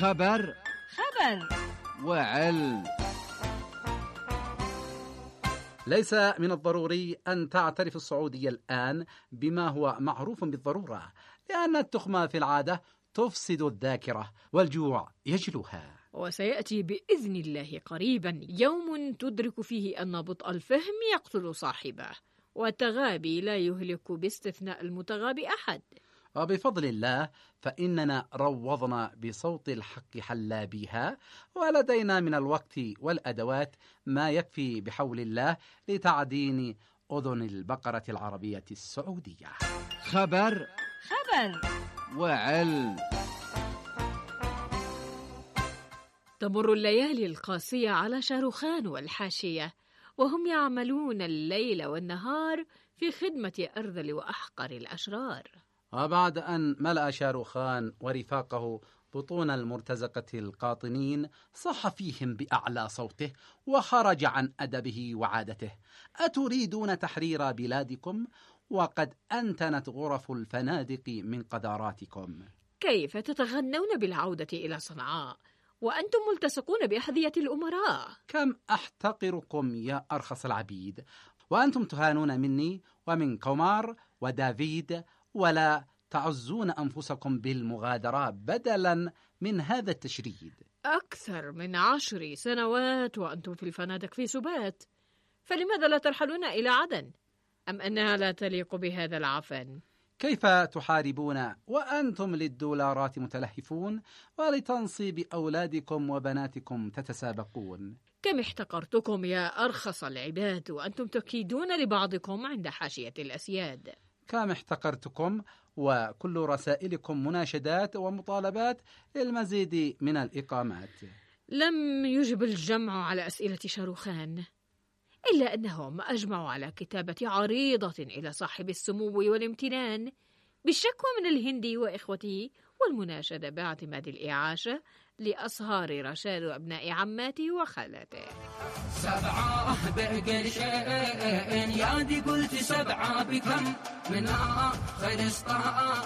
خبر وعلم. ليس من الضروري أن تعترف السعودية الآن بما هو معروف بالضرورة، لأن التخمة في العادة تفسد الذاكرة والجوع يجلوها. وسيأتي بإذن الله قريبا يوم تدرك فيه أن بطء الفهم يقتل صاحبه، والتغابي لا يهلك باستثناء المتغابي أحد. وبفضل الله فإننا روضنا بصوت الحق حلابيها، ولدينا من الوقت والأدوات ما يكفي بحول الله لتعدين أذن البقرة العربية السعودية. خبر وعلم. تمر الليالي القاسية على شاروخان والحاشية، وهم يعملون الليل والنهار في خدمة أرذل وأحقر الأشرار. وبعد أن ملأ شاروخان ورفاقه بطون المرتزقة القاطنين، صح فيهم بأعلى صوته وخرج عن أدبه وعادته: أتريدون تحرير بلادكم وقد أنتنت غرف الفنادق من قذاراتكم؟ كيف تتغنون بالعودة إلى صنعاء وأنتم ملتصقون بأحذية الأمراء؟ كم أحتقركم يا أرخص العبيد، وأنتم تهانون مني ومن قمار ودافيد، ولا تعزون أنفسكم بالمغادرة بدلا من هذا التشريد. أكثر من 10 سنوات وأنتم في الفنادق في سبات، فلماذا لا ترحلون إلى عدن؟ أم أنها لا تليق بهذا العفن؟ كيف تحاربون وأنتم للدولارات متلهفون، ولتنصيب أولادكم وبناتكم تتسابقون؟ كم احتقرتكم يا أرخص العباد وأنتم تكيدون لبعضكم عند حاشية الأسياد. كم احتقرتكم وكل رسائلكم مناشدات ومطالبات للمزيد من الإقامات. لم يجب الجمع على أسئلة شاروخان، إلا أنهم أجمعوا على كتابة عريضة إلى صاحب السمو والامتنان بالشكوى من الهند وإخوته، والمناشدة باعتماد الإعاشة لأصهار رشاد وأبناء عماته وخالاته. 7 بقرشين يا دي قلت 7 بكم من خلصتها